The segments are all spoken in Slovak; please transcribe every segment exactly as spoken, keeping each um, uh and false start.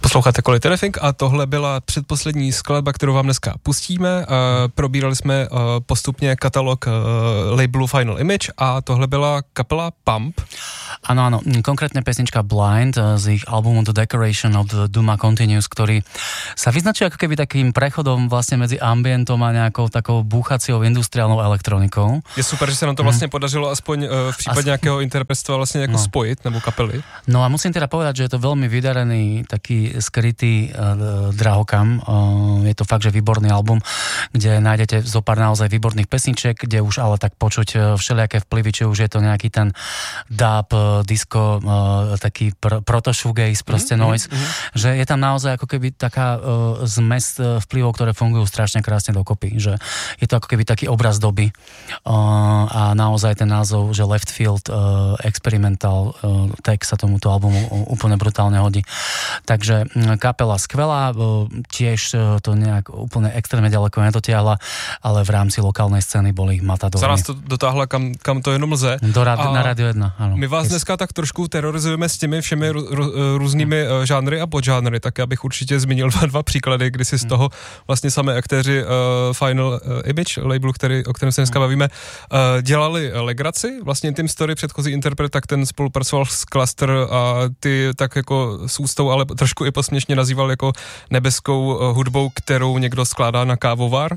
Posloucháte Quality Riffing a tohle byla předposlední skladba, kterou vám dneska pustíme. Probírali jsme postupně katalog labelu Final Image a tohle byla kapela Pump. Áno, áno, konkrétne pesnička Blind z ich albumu The Decoration of the Duma Continues, ktorý sa vyznačuje ako keby takým prechodom vlastne medzi ambientom a nejakou takou búchaciou industriálnou elektronikou. Je super, že sa nám to vlastne hmm. podařilo aspoň v prípade As... nejakého interpretstva vlastne ako no. spojiť, nebo kapely. No a musím teda povedať, že je to veľmi vydarený, taký skrytý uh, drahokam. Uh, je to fakt, že výborný album, kde nájdete zopár naozaj výborných pesniček, kde už ale tak počuť všelijaké vplyvy, či už je to nejaký ten dub, disco, uh, taký pr- proto-shoegaze, proste mm, noise, mm, že je tam naozaj ako keby taká uh, zmes vplyvov, ktoré fungujú strašne krásne dokopy, že je to ako keby taký obraz doby uh, a naozaj ten názov, že Left Field uh, Experimental uh, text sa tomuto albumu úplne brutálne hodí. Takže kapela skvelá, uh, tiež uh, to nejak úplne extrémne ďaleko nedotiahla, ale v rámci lokálnej scény boli matadóri. Za nás to dotáhla kam, kam to jenom lze. Do rad, na Radio jedna, áno. My vás dneska tak trošku terorizujeme s těmi všemi rů, rů, různými uh, žánry a podžánry, tak já bych určitě zmínil dva, dva příklady, kdy si z toho vlastně samé aktéři uh, Final uh, Image labelu, který, o kterém se dneska bavíme, uh, dělali legraci. Vlastně Tim Story, předchozí interpret, tak ten spolupracoval s Cluster a ty tak jako s ústou, ale trošku i posměšně nazýval jako nebeskou uh, hudbou, kterou někdo skládá na kávovar.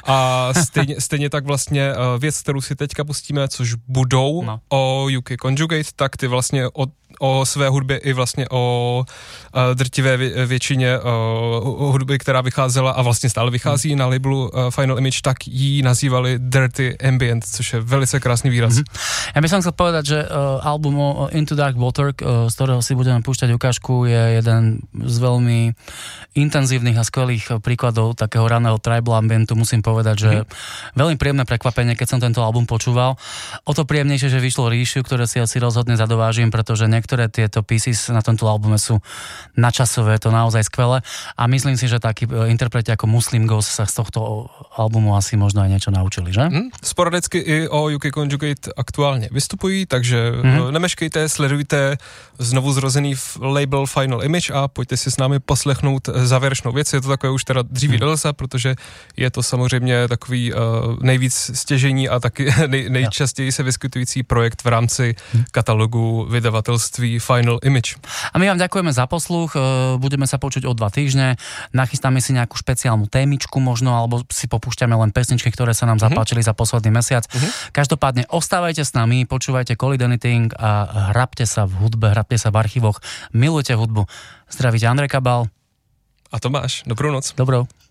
A stejně, stejně tak vlastně uh, věc, kterou si teďka pustíme, což budou no. o U K Conjugate, tak ty vlastně o, o své hudbě i vlastně o uh, drtivé vě, většině uh, hudby, která vycházela a vlastně stále vychází hmm. na labelu uh, Final Image, tak jí nazývali Dirty Ambient, což je velice krásný výraz. Mm-hmm. Ja by som chcel povedať, že uh, album Into Dark Water, uh, z ktorého si budeme púšťať ukážku, je jeden z veľmi intenzívnych a skvelých príkladov takého raného tribal ambientu. Musím povedať, že mm-hmm. veľmi príjemné prekvapenie, keď som tento album počúval. O to príjemnejšie, že vyšlo Reissue, ktoré si asi rozhodne zadovážim, pretože niektoré tieto pieces na tomto albume sú načasové, to naozaj skvelé. A myslím si, že takí interpreti ako Muslim Ghost sa z tohto albumu asi možno aj niečo naučili, že? Hmm. Sporadicky i o U K Conjugate aktuálně vystupují, takže hmm. nemeškejte, sledujte znovu zrozený label Final Image a pojďte si s námi poslechnout závěrečnou věc. Je to takové už teda dříví hmm. delsa, protože je to samozřejmě takový uh, nejvíc stěžení a taky nej, nejčastěji se vyskytující projekt v rámci hmm. katalogu vydavatelství Final Image. A my vám ďakujeme za posluch, budeme sa počuť o dva týždne, nachystáme si nejakú špeciálnu témičku možno, alebo si popúšťame len pesničky, ktoré sa nám zapáčili mm-hmm. za posledný mesiac. Mm-hmm. Každopádne ostávajte s nami, počúvajte Call It Anything a hrabte sa v hudbe, hrabte sa v archívoch, milujte hudbu. Zdravíte Andrej Kabal a Tomáš. Dobrou noc. Dobrou.